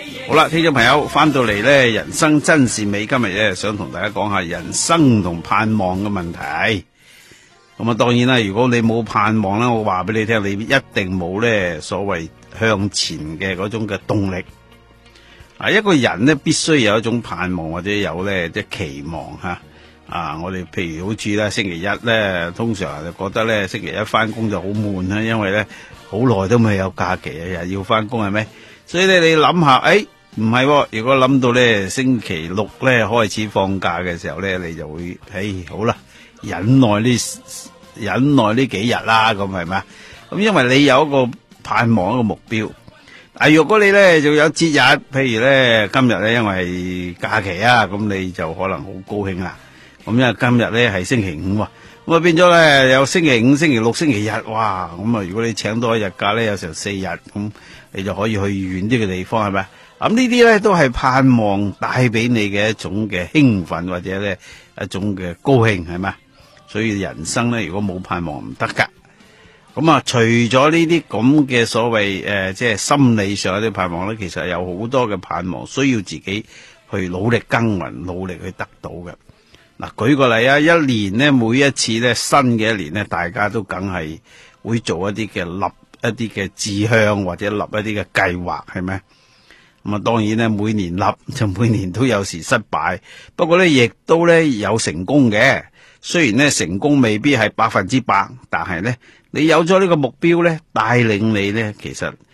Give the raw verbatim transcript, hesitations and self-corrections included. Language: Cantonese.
好啦，聽眾朋友翻到嚟呢，人生真善美，今日咧想同大家講下人生同盼望嘅問題。咁啊，當然啦，如果你冇盼望啦，我話俾你聽，你一定冇呢所謂向前嘅嗰種嘅動力。啊，一個人呢必須有一種盼望或者有呢即係期望吓。啊，我哋譬如好似咧星期一咧，通常就覺得咧星期一翻工就好悶啦，因為咧好耐都未有假期啊，又要翻工係咪？所以咧你諗下，誒唔係，如果諗到咧星期六咧開始放假嘅時候咧，你就會，誒好啦，忍耐呢忍耐呢幾日啦，咁係咪啊？咁因為你有一個盼望一個目標。啊，如果你咧就有節日，譬如咧今日咧因為係假期啊，咁你就可能好高興啦。咁因為今日咧係星期五，咁啊變咗咧有星期五、星期六、星期日，哇！咁啊如果你請多一日假咧，有成四日，咁你就可以去遠啲嘅地方，係咪？咁呢啲咧都係盼望帶俾你嘅一種嘅興奮，或者咧一種嘅高興，係咪？所以人生咧如果冇盼望唔得噶。咁啊，除咗呢啲咁嘅所謂誒，即係心理上有啲盼望咧，其實有好多嘅盼望需要自己去努力耕耘、努力去得到嘅。嗱，舉個例啊，一年呢，每一次咧新嘅一年呢，大家都梗係會做一啲嘅立一啲嘅志向，或者立一啲嘅計劃，係咪？咁啊，當然咧，每年立就每年都有時失敗，不過咧亦都咧有成功嘅。雖然咧成功未必係百分之百，但係咧你有咗呢個目標咧，帶領你咧，其實